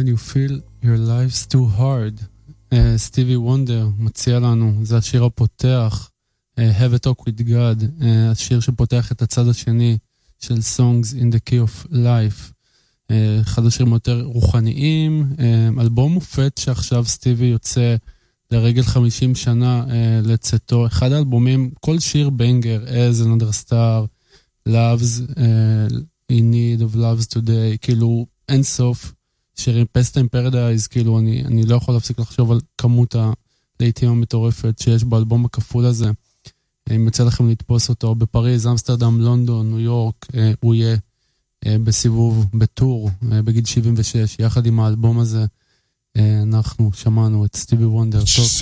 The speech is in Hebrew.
when you feel your life's too hard. סטיבי וונדר מציע לנו, זה השיר הפותח, Have a Talk with God, השיר שפותח את הצד השני של Songs in the Key of Life. אחד השירים יותר רוחניים, אלבום מופת שעכשיו סטיבי יוצא לרגל 50 שנה לצאתו, אחד האלבומים, כל שיר בנגר, As Another Star, Loves, In Need of Loves Today, כאילו אין סוף שירים, Past Time Paradise, כאילו אני לא יכול להפסיק לחשוב על כמות הלהיטים המטורפת שיש באלבום הכפול הזה. אם יוצא לכם לתפוס אותו בפריז, אמסטרדם, לונדון, ניו יורק, הוא יהיה בסיבוב, בטור, בגיל 76, יחד עם האלבום הזה, אנחנו שמענו את סטיבי וונדר.